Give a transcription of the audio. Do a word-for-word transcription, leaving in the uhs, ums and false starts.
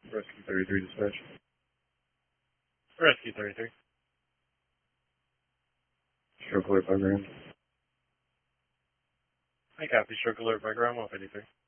Rescue thirty-three dispatch. Rescue thirty-three. Stroke alert by ground. I copy. Stroke alert by ground one fifty-three.